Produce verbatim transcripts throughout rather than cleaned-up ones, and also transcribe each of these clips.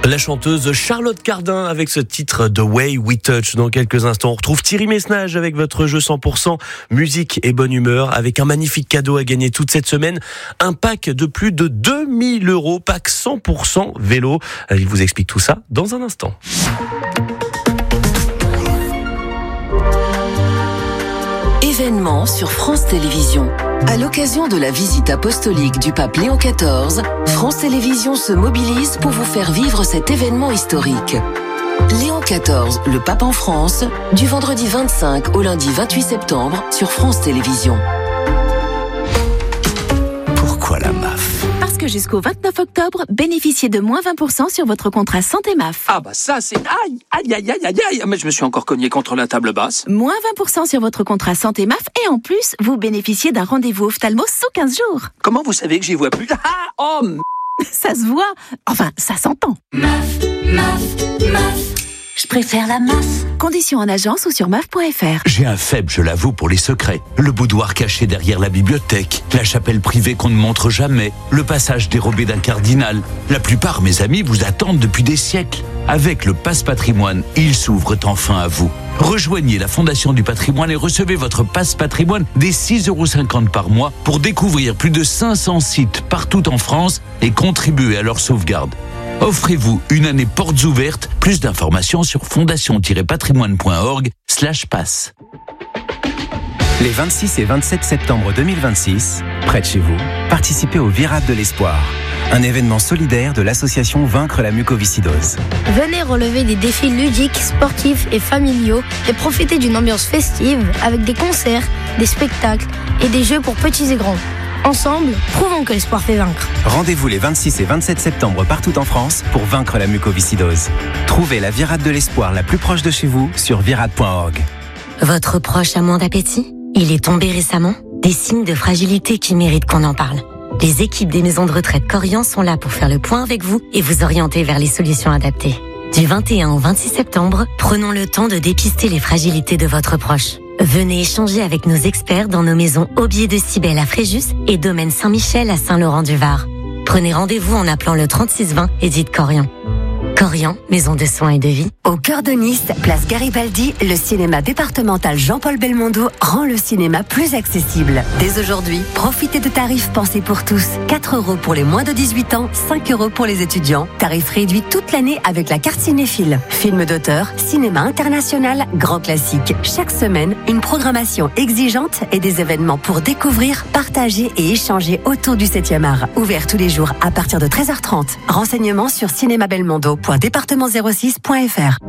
La chanteuse Charlotte Cardin avec ce titre The Way We Touch. Dans quelques instants, on retrouve Thierry Messnage avec votre jeu cent pour cent musique et bonne humeur, avec un magnifique cadeau à gagner toute cette semaine. Un pack de plus de deux mille euros, pack cent pour cent vélo. Il vous explique tout ça dans un instant. Événement sur France Télévisions. À l'occasion de la visite apostolique du pape Léon quatorze, France Télévisions se mobilise pour vous faire vivre cet événement historique. Léon quatorze, le pape en France, du vendredi vingt-cinq au lundi vingt-huit septembre sur France Télévisions. Pourquoi la M A F ? Parce que jusqu'au vingt-neuf octobre, bénéficiez de moins vingt pour cent sur votre contrat santé M A F. Ah bah ça c'est... Aïe, aïe, aïe, aïe, aïe, aïe. Mais je me suis encore cogné contre la table basse. Moins vingt pour cent sur votre contrat santé M A F et en plus, vous bénéficiez d'un rendez-vous ophtalmo sous quinze jours. Comment vous savez que j'y vois plus? Ah, oh m... Ça se voit. Enfin, ça s'entend. M A F, M A F, M A F. Je préfère la M A F. Conditions en agence ou sur M A F point F R. J'ai un faible, je l'avoue, pour les secrets. Le boudoir caché derrière la bibliothèque, la chapelle privée qu'on ne montre jamais, le passage dérobé d'un cardinal. La plupart, mes amis, vous attendent depuis des siècles. Avec le Passe Patrimoine, ils s'ouvrent enfin à vous. Rejoignez la Fondation du Patrimoine et recevez votre Passe Patrimoine dès six euros cinquante par mois pour découvrir plus de cinq cents sites partout en France et contribuer à leur sauvegarde. Offrez-vous une année portes ouvertes. Plus d'informations sur fondation-patrimoine.org slash passe. Les vingt-six et vingt-sept septembre deux mille vingt-six, près de chez vous, participez au Virade de l'Espoir, un événement solidaire de l'association Vaincre la mucoviscidose. Venez relever des défis ludiques, sportifs et familiaux et profiter d'une ambiance festive avec des concerts, des spectacles et des jeux pour petits et grands. Ensemble, prouvons que l'espoir fait vaincre. Rendez-vous les vingt-six et vingt-sept septembre partout en France pour vaincre la mucoviscidose. Trouvez la Virade de l'Espoir la plus proche de chez vous sur virade point org. Votre proche a moins d'appétit ? Il est tombé récemment ? Des signes de fragilité qui méritent qu'on en parle. Les équipes des maisons de retraite Corian sont là pour faire le point avec vous et vous orienter vers les solutions adaptées. Du vingt et un au vingt-six septembre, prenons le temps de dépister les fragilités de votre proche. Venez échanger avec nos experts dans nos maisons Aubier de Cybèle à Fréjus et Domaine Saint-Michel à Saint-Laurent-du-Var. Prenez rendez-vous en appelant le trente-six vingt et dites Corian. Corian, maison de soins et de vie. Au cœur de Nice, place Garibaldi, le cinéma départemental Jean-Paul Belmondo rend le cinéma plus accessible. Dès aujourd'hui, profitez de tarifs pensés pour tous. quatre euros pour les moins de dix-huit ans, cinq euros pour les étudiants. Tarif réduit toute l'année avec la carte cinéphile. Films d'auteur, cinéma international, grand classique. Chaque semaine, une programmation exigeante et des événements pour découvrir, partager et échanger autour du septième art. Ouvert tous les jours à partir de treize heures trente. Renseignements sur cinéma belmondo point département zéro six point f r.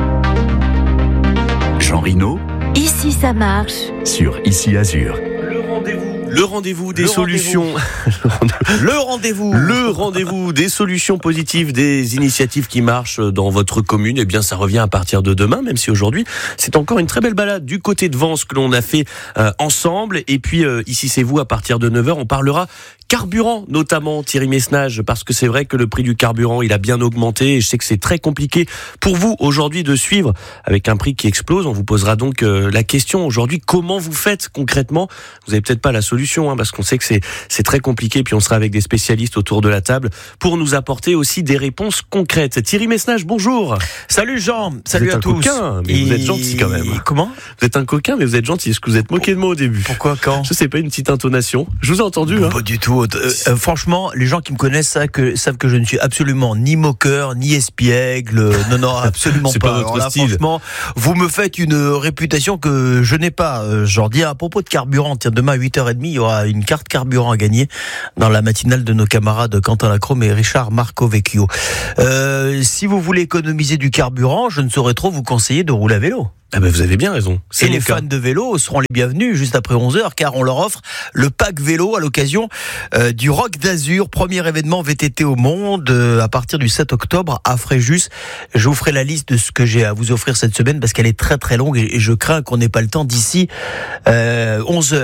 Jean Rino, Ici ça marche. sur Ici Azur. Le rendez-vous. Le rendez-vous des Le solutions. Le rendez-vous. Le rendez-vous des solutions positives, des initiatives qui marchent dans votre commune. Eh bien, ça revient à partir de demain, même si aujourd'hui, c'est encore une très belle balade du côté de Vence que l'on a fait euh, ensemble. Et puis, euh, ici, c'est vous, à partir de neuf heures, on parlera carburant, notamment, Thierry Messnage, parce que c'est vrai que le prix du carburant, il a bien augmenté et je sais que c'est très compliqué pour vous aujourd'hui de suivre avec un prix qui explose. On vous posera donc euh, la question aujourd'hui, comment vous faites concrètement? Vous avez peut-être pas la solution, hein, parce qu'on sait que c'est, c'est très compliqué, puis on sera avec des spécialistes autour de la table pour nous apporter aussi des réponses concrètes. Thierry Messnage, bonjour. Salut Jean, salut vous êtes à un tous. Coquin, mais vous êtes gentil quand même. Comment? Vous êtes un coquin, mais vous êtes gentil. Est-ce que vous êtes moqué de moi au début? Pourquoi, quand? Je sais pas, une petite intonation. Je vous ai entendu. Hein. Pas du tout. Euh, euh, franchement, les gens qui me connaissent savent que, savent que je ne suis absolument ni moqueur, ni espiègle. Euh, non, non, absolument C'est pas. pas votre Alors là, style. franchement, vous me faites une réputation que je n'ai pas. Euh, J'en dis à propos de carburant. Tiens, demain à huit heures trente, il y aura une carte carburant à gagner dans la matinale de nos camarades Quentin Lacrome et Richard Marcovecchio. Euh, si vous voulez économiser du carburant, je ne saurais trop vous conseiller de rouler à vélo. Ah ben vous avez bien raison. C'est Et mon les cas. fans de vélo seront les bienvenus juste après onze heures car on leur offre le pack vélo à l'occasion euh, du Rock d'Azur, premier événement V T T au monde euh, à partir du sept octobre à Fréjus. Je vous ferai la liste de ce que j'ai à vous offrir cette semaine parce qu'elle est très très longue et, et je crains qu'on n'ait pas le temps d'ici euh, onze heures.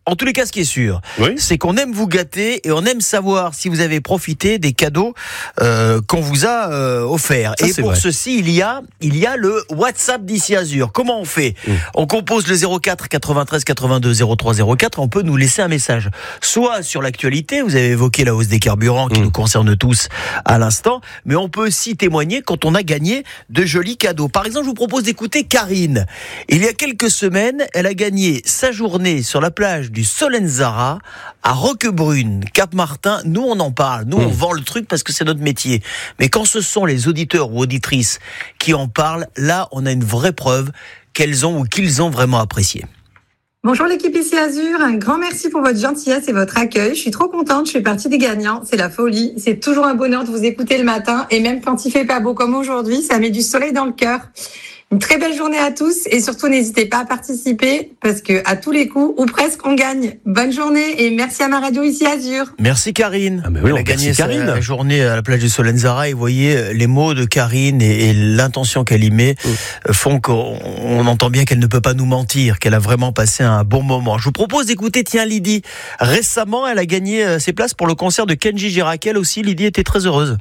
En tous les cas, ce qui est sûr, oui. c'est qu'on aime vous gâter et on aime savoir si vous avez profité des cadeaux euh, qu'on vous a euh, offerts. Ça, et pour vrai. ceci, il y a il y a le WhatsApp d'Ici Azur. Comment on fait ? mmh. On compose le zéro quatre quatre-vingt-treize quatre-vingt-deux zéro trois zéro quatre. On peut nous laisser un message, soit sur l'actualité. Vous avez évoqué la hausse des carburants qui mmh. nous concerne tous à l'instant, mais on peut aussi témoigner quand on a gagné de jolis cadeaux. Par exemple, je vous propose d'écouter Karine. Il y a quelques semaines, elle a gagné sa journée sur la plage du Solenzara à Roquebrune, Cap-Martin. Nous, on en parle. Nous, mmh. on vend le truc parce que c'est notre métier. Mais quand ce sont les auditeurs ou auditrices qui en parlent, là, on a une vraie preuve qu'elles ont ou qu'ils ont vraiment apprécié. Bonjour l'équipe Ici Azur, un grand merci pour votre gentillesse et votre accueil. Je suis trop contente, je fais partie des gagnants, c'est la folie. C'est toujours un bonheur de vous écouter le matin et même quand il fait pas beau comme aujourd'hui, ça met du soleil dans le cœur. Une très belle journée à tous et surtout n'hésitez pas à participer parce que à tous les coups ou presque on gagne. Bonne journée et merci à ma radio Ici Azur. Merci Karine. Ah ben oui, elle a gagné sa journée à la plage du Solenzara et vous voyez les mots de Karine et, et l'intention qu'elle y met mmh. font qu'on on entend bien qu'elle ne peut pas nous mentir, qu'elle a vraiment passé un bon moment. Je vous propose d'écouter tiens Lydie. Récemment, elle a gagné ses places pour le concert de Kenji Girac. Elle aussi, Lydie était très heureuse.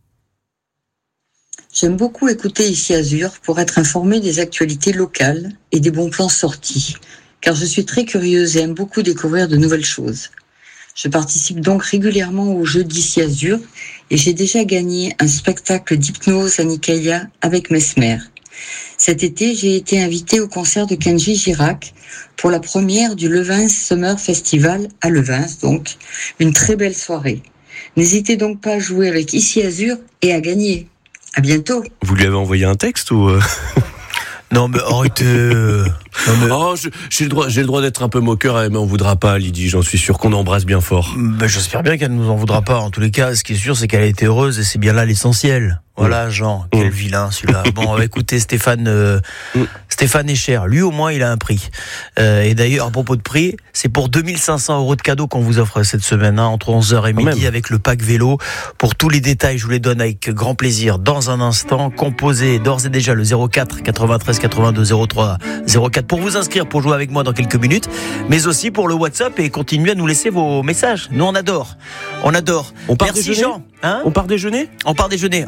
J'aime beaucoup écouter Ici Azur pour être informée des actualités locales et des bons plans sortis, car je suis très curieuse et aime beaucoup découvrir de nouvelles choses. Je participe donc régulièrement aux jeux d'Ici Azur et j'ai déjà gagné un spectacle d'hypnose à Nicaïa avec Mesmer. Cet été, j'ai été invitée au concert de Kenji Girac pour la première du Levins Summer Festival à Levins, donc une très belle soirée. N'hésitez donc pas à jouer avec Ici Azur et à gagner. À bientôt. Vous lui avez envoyé un texte ou euh... Non mais arrêtez. Non, mais... Oh, je, j'ai le droit, j'ai le droit d'être un peu moqueur, mais on voudra pas, Lydie. J'en suis sûr qu'on embrasse bien fort. Ben, j'espère bien qu'elle nous en voudra pas. En tous les cas, ce qui est sûr, c'est qu'elle a été heureuse et c'est bien là l'essentiel. Voilà, Jean, quel mmh. vilain celui-là. Bon, écoutez, Stéphane, euh, mmh. Stéphane est cher. Lui, au moins, il a un prix. Euh, et d'ailleurs, à propos de prix, c'est pour deux mille cinq cents euros de cadeaux qu'on vous offre cette semaine, hein, entre onze heures et midi, même. Avec le pack vélo. Pour tous les détails, je vous les donne avec grand plaisir dans un instant. Composez d'ores et déjà le zéro quatre quatre-vingt-treize quatre-vingt-deux zéro trois zéro quatre pour vous inscrire, pour jouer avec moi dans quelques minutes, mais aussi pour le WhatsApp et continuer à nous laisser vos messages. Nous, on adore. On adore. On part Merci, déjeuner Jean. Hein on part déjeuner On part déjeuner.